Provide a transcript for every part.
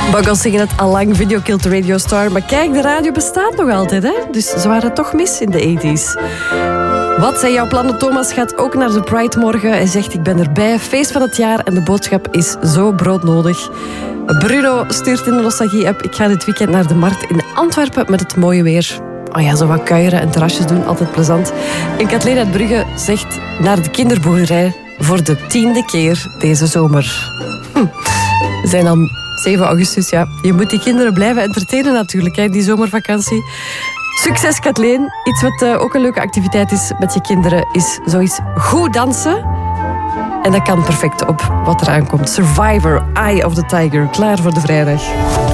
Buggles zeggen het allang, Video Killed the Radio Star. Maar kijk, de radio bestaat nog altijd, hè? Dus ze waren toch mis in de 80s. Wat zijn jouw plannen? Thomas gaat ook naar de Pride morgen. Hij zegt, ik ben erbij, feest van het jaar en de boodschap is zo broodnodig. Bruno stuurt in de Nostalgie-app, ik ga dit weekend naar de markt in Antwerpen met het mooie weer. Oh ja, zo wat kuieren en terrasjes doen, altijd plezant. En Kathleen uit Brugge zegt, naar de kinderboerderij voor de 10e keer deze zomer. We zijn al 7 augustus, ja. Je moet die kinderen blijven entertainen natuurlijk, hè, die zomervakantie. Succes, Kathleen. Iets wat ook een leuke activiteit is met je kinderen, is zoiets goed dansen. En dat kan perfect op wat er aankomt. Survivor, Eye of the Tiger. Klaar voor de vrijdag.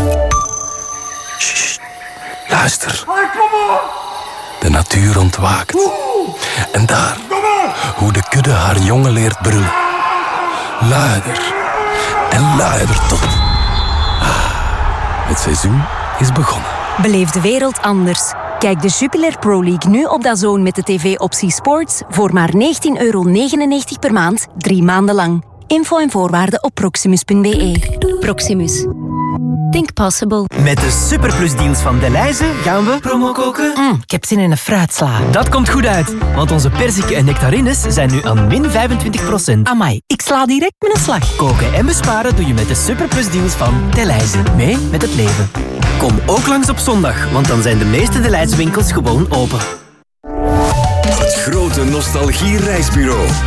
Sst, luister. De natuur ontwaakt. En daar, hoe de kudde haar jongen leert brullen. Luider en luider tot... Het seizoen is begonnen. Beleef de wereld anders. Kijk de Jupiler Pro League nu op DAZN met de tv-optie Sports voor maar €19,99 per maand, 3 maanden lang. Info en voorwaarden op proximus.be. Proximus. Think possible. Met de superplusdeals van Delhaize gaan we promo koken. Ik heb zin in een fruitsla. Dat komt goed uit, want onze perziken en nectarines zijn nu aan min 25%. Amai, ik sla direct met een slag. Koken en besparen doe je met de superplusdeals van Delhaize. Mee met het leven. Kom ook langs op zondag, want dan zijn de meeste Delhaize winkels gewoon open. Het grote nostalgie-reisbureau